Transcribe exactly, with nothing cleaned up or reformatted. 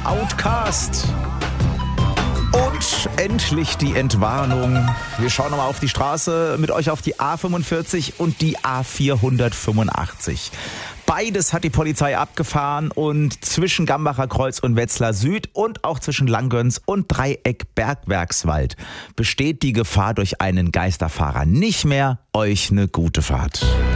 Outcast. Und endlich die Entwarnung. Wir schauen nochmal auf die Straße, mit euch auf die A fünfundvierzig und die A vierhundertfünfundachtzig. Beides hat die Polizei abgefahren und zwischen Gambacher Kreuz und Wetzlar Süd und auch zwischen Langgöns und Dreieck Bergwerkswald besteht die Gefahr durch einen Geisterfahrer nicht mehr. Euch eine gute Fahrt.